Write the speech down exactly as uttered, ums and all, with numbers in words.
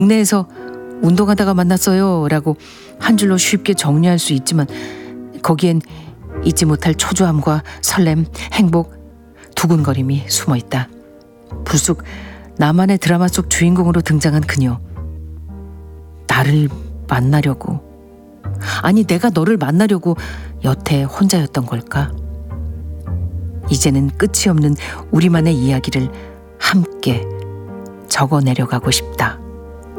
동네에서 운동하다가 만났어요 라고 한 줄로 쉽게 정리할 수 있지만 거기엔 잊지 못할 초조함과 설렘, 행복, 두근거림이 숨어있다. 불쑥 나만의 드라마 속 주인공으로 등장한 그녀. 나를 만나려고, 아니 내가 너를 만나려고 여태 혼자였던 걸까? 이제는 끝이 없는 우리만의 이야기를 함께 적어내려가고 싶다.